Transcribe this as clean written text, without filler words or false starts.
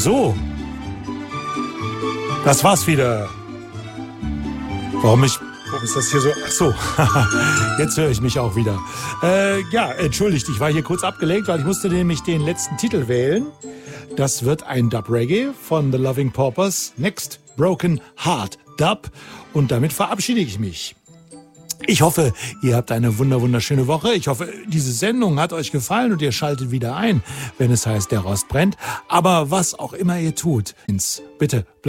So. Das war's wieder. Warum ist das hier so? Ach so, jetzt höre ich mich auch wieder. Entschuldigt, ich war hier kurz abgelenkt, weil ich musste nämlich den letzten Titel wählen. Das wird ein Dub-Reggae von The Loving Paupers, Next Broken Heart Dub. Und damit verabschiede ich mich. Ich hoffe, ihr habt eine wunderschöne Woche. Ich hoffe, diese Sendung hat euch gefallen und ihr schaltet wieder ein, wenn es heißt, der Rost brennt. Aber was auch immer ihr tut, bitte